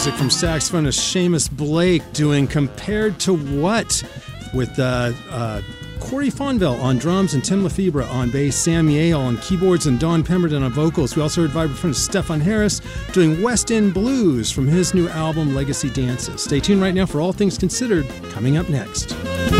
music from saxophonist Seamus Blake doing Compared to What with Corey Fonville on drums and Tim Lefebvre on bass, Sam Yale on keyboards and Don Pemberton on vocals. We also heard vibraphonist Stefan Harris doing West End Blues from his new album Legacy Dances. Stay tuned right now for All Things Considered coming up next.